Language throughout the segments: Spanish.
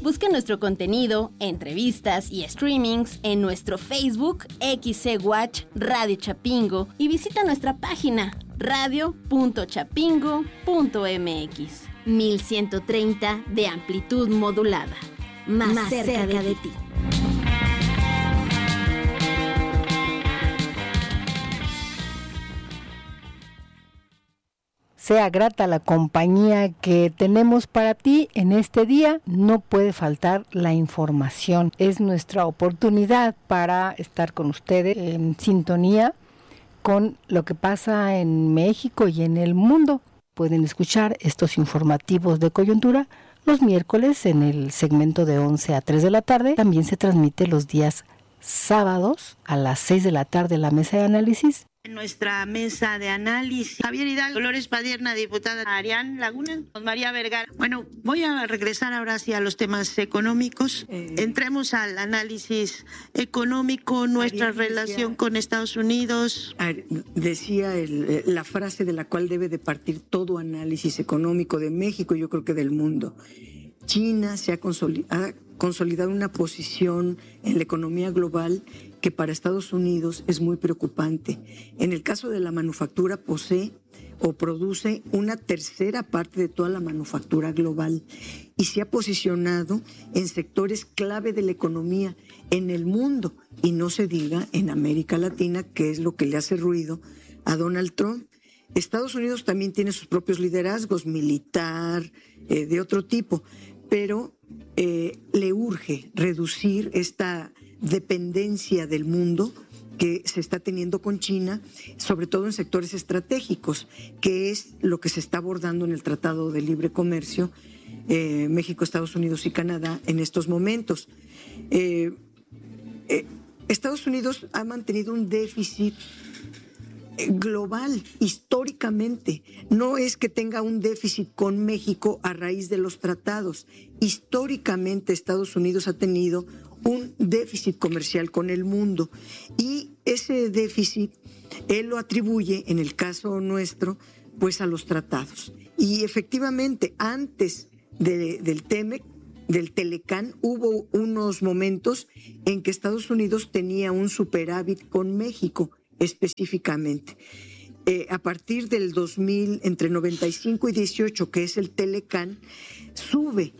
Busca nuestro contenido, entrevistas y streamings en nuestro Facebook XC Watch Radio Chapingo y visita nuestra página radio.chapingo.mx. 1130 de amplitud modulada. Más cerca de ti. Sea grata la compañía que tenemos para ti en este día. No puede faltar la información. Es nuestra oportunidad para estar con ustedes en sintonía con lo que pasa en México y en el mundo. Pueden escuchar estos informativos de coyuntura los miércoles en el segmento de 11 a 3 de la tarde. También se transmite los días sábados a las 6 de la tarde la mesa de análisis. En nuestra mesa de análisis, Javier Hidalgo, Dolores Padierna, diputada Arián Laguna, María Vergara. Bueno, voy a regresar ahora hacia los temas económicos. Entremos al análisis económico, nuestra relación con Estados Unidos. Decía la frase de la cual debe de partir todo análisis económico de México, yo creo que del mundo. China se ha consolidado una posición en la economía global que para Estados Unidos es muy preocupante. En el caso de la manufactura, posee o produce una tercera parte de toda la manufactura global y se ha posicionado en sectores clave de la economía en el mundo, y no se diga en América Latina, que es lo que le hace ruido a Donald Trump. Estados Unidos también tiene sus propios liderazgos, militar, de otro tipo, pero le urge reducir esta dependencia del mundo que se está teniendo con China, sobre todo en sectores estratégicos, que es lo que se está abordando en el Tratado de Libre Comercio México, Estados Unidos y Canadá en estos momentos. Estados Unidos ha mantenido un déficit global históricamente. No es que tenga un déficit con México a raíz de los tratados. Históricamente Estados Unidos ha tenido un déficit comercial con el mundo, y ese déficit él lo atribuye, en el caso nuestro, pues a los tratados. Y efectivamente, antes del TEMEC, del Telecán, hubo unos momentos en que Estados Unidos tenía un superávit con México específicamente. A partir del 2000, entre 95 y 18, que es el Telecán, sube.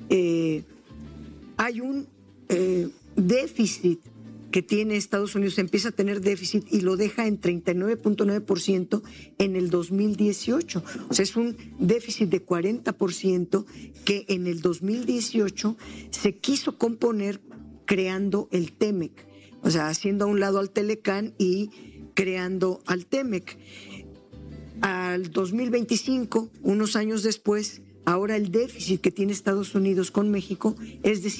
Hay un déficit que tiene Estados Unidos, empieza a tener déficit y lo deja en 39.9% en el 2018. O sea, es un déficit de 40% que en el 2018 se quiso componer creando el TEMEC, o sea, haciendo a un lado al Telecán y creando al TEMEC. Al 2025, unos años después, ahora el déficit que tiene Estados Unidos con México es de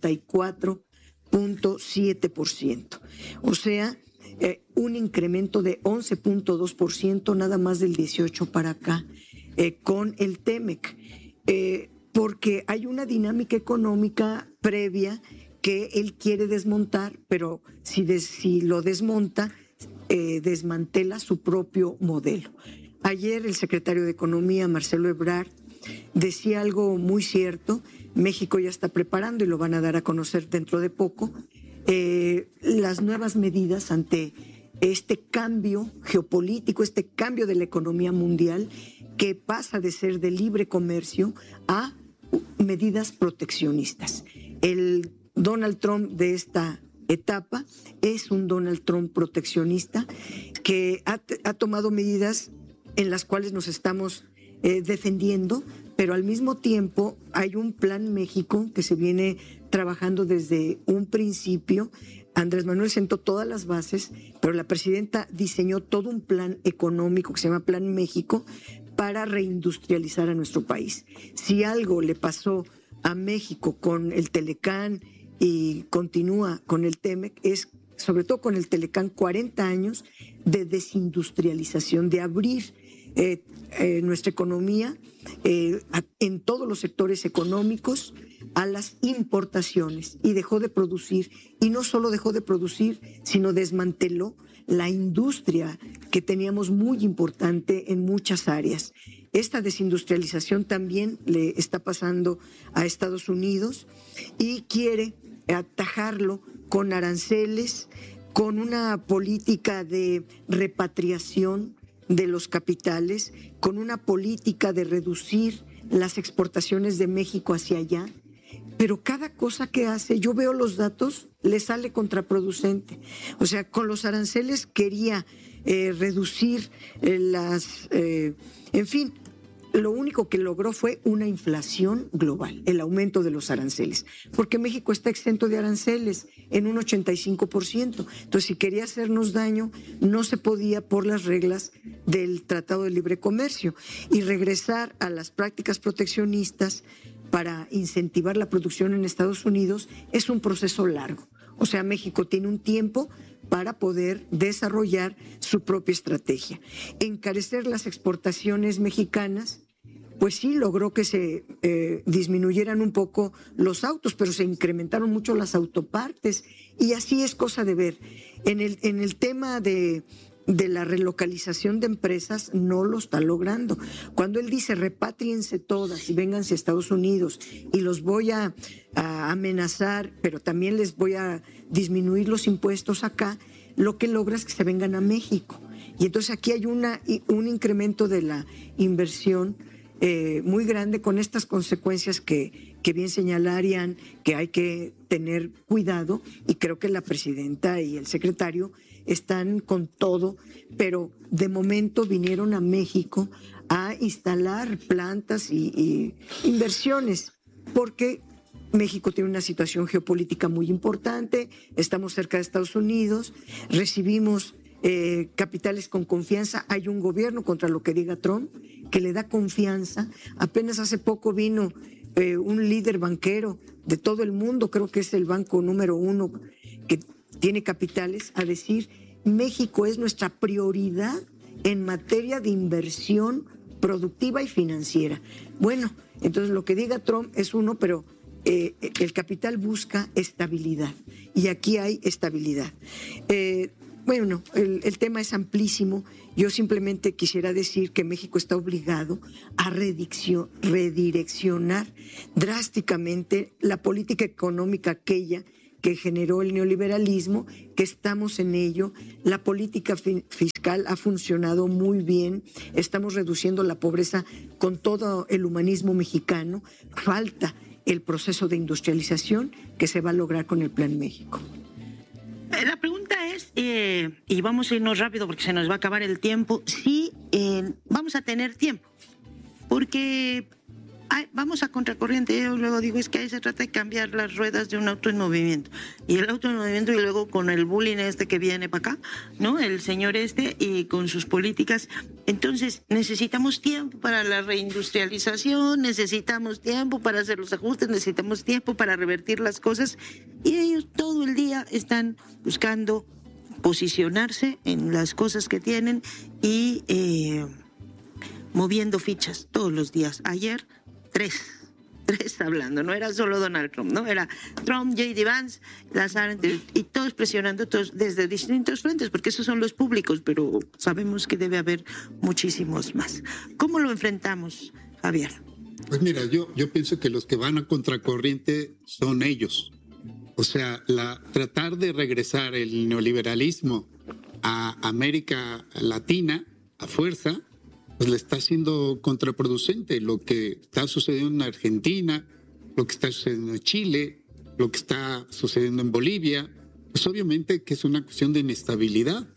54.7%. O sea, un incremento de 11.2% nada más del 18 para acá con el TEMEC. Porque hay una dinámica económica previa que él quiere desmontar, pero si lo desmonta, desmantela su propio modelo. Ayer el secretario de Economía, Marcelo Ebrard, decía algo muy cierto. México ya está preparando, y lo van a dar a conocer dentro de poco, las nuevas medidas ante este cambio geopolítico, este cambio de la economía mundial, que pasa de ser de libre comercio a medidas proteccionistas. El Donald Trump de esta etapa es un Donald Trump proteccionista que ha tomado medidas en las cuales nos estamos defendiendo, pero al mismo tiempo hay un plan México que se viene trabajando desde un principio. Andrés Manuel sentó todas las bases, pero la presidenta diseñó todo un plan económico que se llama Plan México para reindustrializar a nuestro país. Si algo le pasó a México con el Telecán y continúa con el TEMEC, es sobre todo con el Telecán 40 años de desindustrialización, de abrir nuestra economía en todos los sectores económicos a las importaciones, y dejó de producir, y no solo dejó de producir, sino desmanteló la industria que teníamos muy importante en muchas áreas. esta desindustrialización también le está pasando a Estados Unidos y quiere atajarlo con aranceles, con una política de repatriación de los capitales, con una política de reducir las exportaciones de México hacia allá. Pero cada cosa que hace, yo veo los datos, le sale contraproducente. O sea, con los aranceles quería reducir en fin, lo único que logró fue una inflación global, el aumento de los aranceles, porque México está exento de aranceles en un 85%. Entonces, si quería hacernos daño, no se podía por las reglas del Tratado de Libre Comercio, y regresar a las prácticas proteccionistas para incentivar la producción en Estados Unidos es un proceso largo. O sea, México tiene un tiempo para poder desarrollar su propia estrategia. Encarecer las exportaciones mexicanas, pues sí logró que se disminuyeran un poco los autos, pero se incrementaron mucho las autopartes, y así es cosa de ver. En el tema de la relocalización de empresas no lo está logrando. Cuando él dice repátriense todas y vénganse a Estados Unidos y los voy a amenazar, pero también les voy a disminuir los impuestos acá, lo que logra es que se vengan a México. Y entonces aquí hay un incremento de la inversión muy grande, con estas consecuencias que bien señalarían, que hay que tener cuidado, y creo que la presidenta y el secretario están con todo, pero de momento vinieron a México a instalar plantas y inversiones, porque México tiene una situación geopolítica muy importante, estamos cerca de Estados Unidos, recibimos capitales con confianza, hay un gobierno, contra lo que diga Trump, que le da confianza. Apenas hace poco vino un líder banquero de todo el mundo, creo que es el banco número 1 que tiene capitales, a decir: México es nuestra prioridad en materia de inversión productiva y financiera. Bueno, entonces lo que diga Trump es uno, pero el capital busca estabilidad, y aquí hay estabilidad. Bueno, el tema es amplísimo. Yo simplemente quisiera decir que México está obligado a redireccionar drásticamente la política económica aquella que generó el neoliberalismo, que estamos en ello. La política fiscal ha funcionado muy bien, estamos reduciendo la pobreza con todo el humanismo mexicano. Falta el proceso de industrialización que se va a lograr con el Plan México. La pregunta es, y vamos a irnos rápido porque se nos va a acabar el tiempo, si vamos a tener tiempo, porque vamos a contracorriente. Yo luego digo, es que ahí se trata de cambiar las ruedas de un auto en movimiento, y el auto en movimiento, y luego con el bullying que viene para acá, ¿no? El señor y con sus políticas. Entonces necesitamos tiempo para la reindustrialización, necesitamos tiempo para hacer los ajustes, necesitamos tiempo para revertir las cosas, y ellos todo el día están buscando posicionarse en las cosas que tienen y moviendo fichas todos los días. Ayer tres hablando, no era solo Donald Trump, no era Trump, J.D. Vance, Lazar, y todos presionando, todos desde distintos frentes, porque esos son los públicos, pero sabemos que debe haber muchísimos más. ¿Cómo lo enfrentamos, Javier? Pues mira, yo pienso que los que van a contracorriente son ellos. O sea, tratar de regresar el neoliberalismo a América Latina a fuerza, pues le está siendo contraproducente. Lo que está sucediendo en Argentina, lo que está sucediendo en Chile, lo que está sucediendo en Bolivia, pues obviamente que es una cuestión de inestabilidad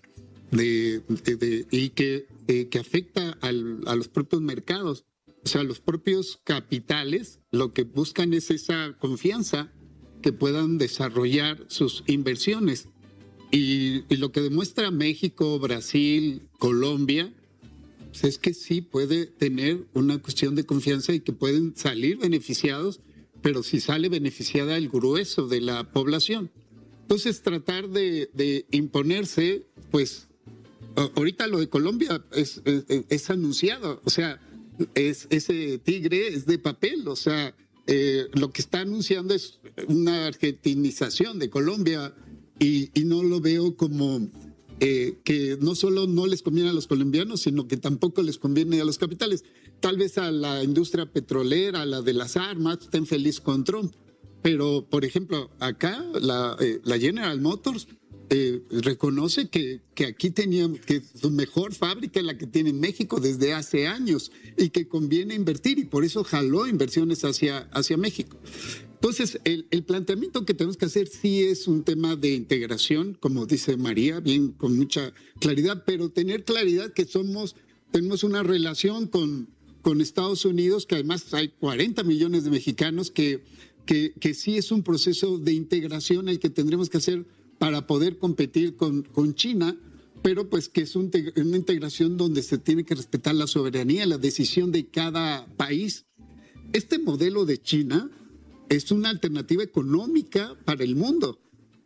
y que afecta a los propios mercados. O sea, los propios capitales lo que buscan es esa confianza, que puedan desarrollar sus inversiones. Y lo que demuestra México, Brasil, Colombia, pues es que sí puede tener una cuestión de confianza y que pueden salir beneficiados, pero si sale beneficiada el grueso de la población. Entonces, tratar de imponerse, pues ahorita lo de Colombia es anunciado, o sea, ese tigre es de papel, o sea, lo que está anunciando es una argentinización de Colombia, y no lo veo como que no solo no les conviene a los colombianos, sino que tampoco les conviene a los capitales. tal vez a la industria petrolera, a la de las armas, estén felices con Trump. Pero, por ejemplo, acá la General Motors reconoce que aquí que su mejor fábrica es la que tiene en México desde hace años y que conviene invertir, y por eso jaló inversiones hacia México. Entonces, el planteamiento que tenemos que hacer sí es un tema de integración, como dice María, bien, con mucha claridad, pero tener claridad que tenemos una relación con Estados Unidos, que además hay 40 millones de mexicanos, que sí es un proceso de integración el que tendremos que hacer para poder competir con China, pero pues que es una integración donde se tiene que respetar la soberanía, la decisión de cada país. Este modelo de China es una alternativa económica para el mundo.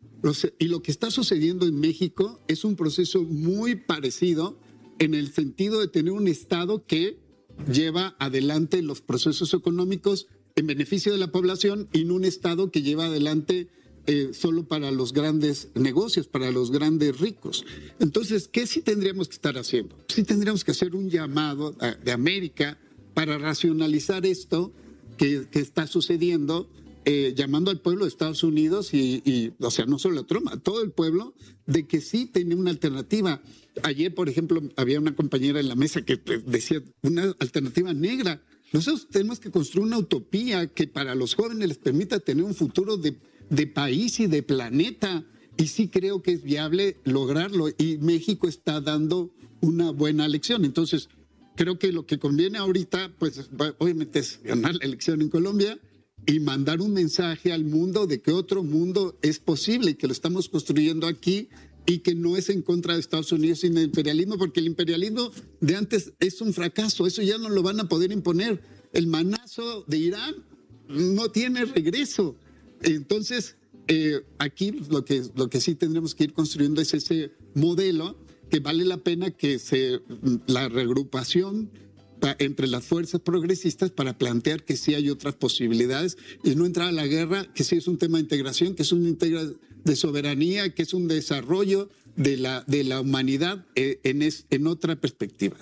Y lo que está sucediendo en México es un proceso muy parecido en el sentido de tener un Estado que lleva adelante los procesos económicos en beneficio de la población y no un Estado que lleva adelante solo para los grandes negocios, para los grandes ricos. Entonces, ¿qué sí tendríamos que estar haciendo? Sí tendríamos que hacer un llamado de América para racionalizar esto que está sucediendo, llamando al pueblo de Estados Unidos o sea, no solo a Trump, a todo el pueblo, de que sí tiene una alternativa. Ayer, por ejemplo, había una compañera en la mesa que decía una alternativa negra. Nosotros tenemos que construir una utopía que para los jóvenes les permita tener un futuro de país y de planeta. Y sí creo que es viable lograrlo. Y México está dando una buena lección. Entonces, creo que lo que conviene ahorita, pues obviamente es ganar la elección en Colombia y mandar un mensaje al mundo de que otro mundo es posible y que lo estamos construyendo aquí y que no es en contra de Estados Unidos y del imperialismo, porque el imperialismo de antes es un fracaso, eso ya no lo van a poder imponer. El manazo de Irán no tiene regreso. Entonces, aquí lo que sí tendremos que ir construyendo es ese modelo que vale la pena que la reagrupación entre las fuerzas progresistas para plantear que sí hay otras posibilidades y no entrar a la guerra, que sí es un tema de integración, que es un de soberanía, que es un desarrollo de la humanidad en otra perspectiva.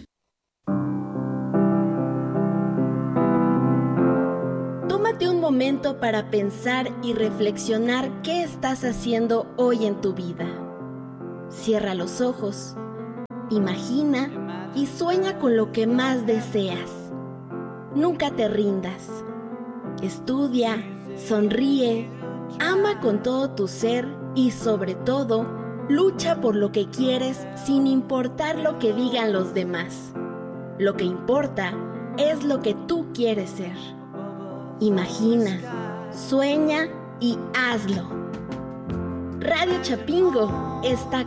Tómate un momento para pensar y reflexionar qué estás haciendo hoy en tu vida. Cierra los ojos, imagina y sueña con lo que más deseas. Nunca te rindas. Estudia, sonríe, ama con todo tu ser y sobre todo, lucha por lo que quieres sin importar lo que digan los demás. Lo que importa es lo que tú quieres ser. Imagina, sueña y hazlo. Radio Chapingo está